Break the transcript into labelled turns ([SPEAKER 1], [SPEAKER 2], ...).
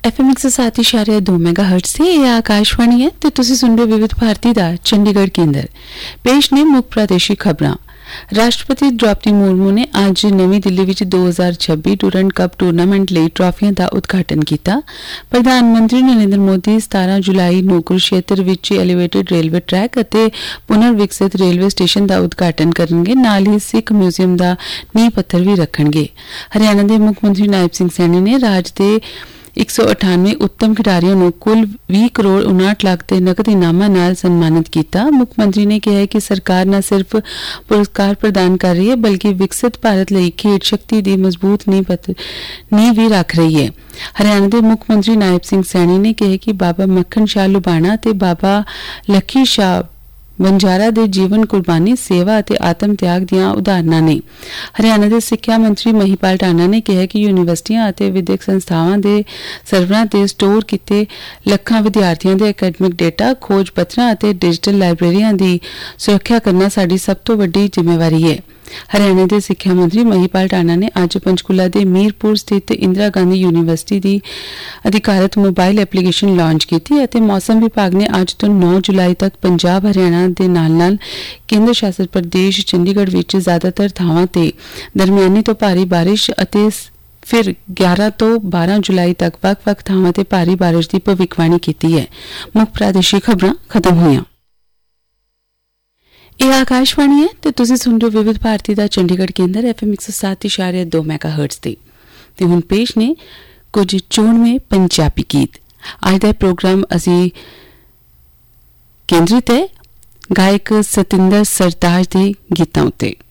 [SPEAKER 1] FM 107.2 ਮੈਗਾਹਰਟਜ਼ से यह आकाशवाणी है ਤੇ ਤੁਸੀਂ ਸੁਣ ਰਹੇ ਹੋ ਵਿਵਿਧ ਭਾਰਤੀ ਦਾ ਚੰਡੀਗੜ੍ਹ ਕੇਂਦਰ। ਪੇਸ਼ ਨੇ ਮੁੱਖ ਪ੍ਰਾਦੇਸ਼ਿਕ ਖਬਰਾਂ। ਰਾਸ਼ਟਰਪਤੀ ਦ੍ਰੌਪਦੀ ਮੁਰਮੂ ਨੇ ਅੱਜ ਨਵੀਂ ਦਿੱਲੀ ਵਿੱਚ 2026 ਡੂਰੈਂਟ ਕੱਪ ਟੂਰਨਾਮੈਂਟ ਲਈ ਟਰਾਫੀਆਂ ਦਾ ਉਦਘਾਟਨ ਕੀਤਾ। ਪ੍ਰਧਾਨ ਮੰਤਰੀ ਨਰਿੰਦਰ ਮੋਦੀ 17 ਜੁਲਾਈ ਨੂੰ ਕੁਰੂਕਸ਼ੇਤਰ ਵਿੱਚ ਐਲੀਵੇਟਡ ਰੇਲਵੇ ਟਰੈਕ ਅਤੇ ਪੁਨਰ ਵਿਕਸਿਤ ਰੇਲਵੇ ਸਟੇਸ਼ਨ ਦਾ ਉਦਘਾਟਨ ਕਰਨਗੇ। ਨਾਲ ਹੀ ਸਿੱਖ ਮਿਊਜ਼ੀਅਮ ਦਾ ਨੀਂਹ ਪੱਥਰ ਵੀ ਰੱਖਣਗੇ। ਹਰਿਆਣਾ ਦੇ ਮੁੱਖ ਮੰਤਰੀ ਨਾਇਬ ਸਿੰਘ ਸੈਣੀ ਨੇ ਰਾਜ ਦੇ 198 ਉੱਤਮ ਖਿਡਾਰੀਆਂ ਨੂੰ ਕੁੱਲ 20 ਕਰੋੜ 59 ਲੱਖ ਦੇ ਨਕਦ ਇਨਾਮਾਂ ਨਾਲ ਸਨਮਾਨਿਤ ਕੀਤਾ। ਮੁੱਖ ਮੰਤਰੀ ਨੇ ਕਿਹਾ ਕਿ ਸਰਕਾਰ ਨਾ ਸਿਰਫ ਪੁਰਸਕਾਰ ਪ੍ਰਦਾਨ ਕਰ ਰਹੀ ਹੈ ਬਲਕਿ ਵਿਕਸਿਤ ਭਾਰਤ ਲਈ ਖੇਡ ਸ਼ਕਤੀ ਦੀ ਮਜ਼ਬੂਤ ਨੀਂਹ ਵੀ ਰੱਖ ਰਹੀ ਹੈ। ਹਰਿਆਣਾ ਦੇ ਮੁੱਖ ਮੰਤਰੀ ਨਾਇਬ ਸਿੰਘ ਸੈਣੀ ਨੇ ਕਿਹਾ ਕਿ ਬਾਬਾ ਮੱਖਣ ਸ਼ਾਹ ਲੁਬਾਣਾ ਤੇ ਬਾਬਾ ਲੱਖੀ ਸ਼ਾਹ ਵਣਜਾਰਾ ਦੇ ਜੀਵਨ ਕੁਰਬਾਨੀ ਸੇਵਾ ਅਤੇ ਆਤਮ ਤਿਆਗ ਦੀਆਂ ਉਦਾਹਰਨਾਂ ਨੇ। ਹਰਿਆਣਾ ਦੇ ਸਿੱਖਿਆ ਮੰਤਰੀ ਮਹੀਪਾਲ ਟਾਨਾ ਨੇ ਕਿਹਾ ਕਿ ਯੂਨੀਵਰਸਿਟੀਆਂ ਅਤੇ ਵਿਦਿਅਕ ਸੰਸਥਾਵਾਂ ਦੇ ਸਰਵਰਾਂ ਤੇ ਸਟੋਰ ਕੀਤੇ ਲੱਖਾਂ ਵਿਦਿਆਰਥੀਆਂ ਦੇ ਅਕੈਡਮਿਕ ਡੇਟਾ, ਖੋਜ ਪੱਤਰਾਂ ਅਤੇ ਡਿਜੀਟਲ ਲਾਇਬ੍ਰੇਰੀਆਂ ਦੀ ਸੁਰੱਖਿਆ ਕਰਨਾ ਸਾਡੀ ਸਭ ਤੋਂ ਵੱਡੀ ਜ਼ਿੰਮੇਵਾਰੀ ਹੈ। ਹਰਿਆਣਾ ਦੇ ਸਿੱਖਿਆ ਮੰਤਰੀ ਮਹੀਪਾਲ ਟਾਨਾ ਨੇ ਅੱਜ ਪੰਚਕੂਲਾ ਦੇ ਮੀਰਪੁਰ ਸਥਿਤ ਇੰਦਰਾ ਗਾਂਧੀ ਯੂਨੀਵਰਸਿਟੀ ਦੀ ਅਧਿਕਾਰਤ ਮੋਬਾਈਲ ਐਪਲੀਕੇਸ਼ਨ ਲਾਂਚ ਕੀਤੀ ਅਤੇ ਮੌਸਮ ਵਿਭਾਗ ਨੇ ਅੱਜ ਤੋਂ 9 ਜੁਲਾਈ ਤੱਕ ਪੰਜਾਬ, ਹਰਿਆਣਾ ਦੇ ਨਾਲ-ਨਾਲ ਕੇਂਦਰ ਸ਼ਾਸਿਤ ਪ੍ਰਦੇਸ਼ ਚੰਡੀਗੜ੍ਹ ਵਿੱਚ ਜ਼ਿਆਦਾਤਰ ਥਾਵਾਂ ਤੇ ਦਰਮਿਆਨੀ ਤੋਂ ਭਾਰੀ ਬਾਰਿਸ਼ ਅਤੇ ਫਿਰ 11 ਤੋਂ 12 ਜੁਲਾਈ ਤੱਕ ਵੱਖ-ਵੱਖ ਥਾਵਾਂ ਤੇ ਭਾਰੀ ਬਾਰਿਸ਼ ਦੀ ਭਵਿੱਖਬਾਣੀ ਕੀਤੀ ਹੈ। ਮੁੱਖ ਪ੍ਰਾਦੇਸ਼ਿਕ ਖਬਰਾਂ ਖਤਮ ਹੋਈਆਂ। ਇਹ ਆਕਾਸ਼ਵਾਣੀ ਹੈ ਤੇ ਤੁਸੀਂ ਸੁਣ ਰਹੇ ਹੋ ਵਿਵਿਧ ਭਾਰਤੀ ਦਾ ਚੰਡੀਗੜ੍ਹ ਕੇਂਦਰ FM 107.2 ਮੈਗਾਹਰਟਜ਼ ਤੇ ਹੁਣ ਪੇਸ਼ ਨੇ ਕੁਝ ਚੋਣਵੇਂ ਪੰਜਾਬੀ ਗੀਤ। ਅੱਜ ਦਾ ਪ੍ਰੋਗਰਾਮ ਅਸੀਂ ਕੇਂਦਰਿਤ ਹੈ ਗਾਇਕ ਸਤਿੰਦਰ ਸਰਤਾਜ ਦੇ ਗੀਤਾਂ ਉੱਤੇ।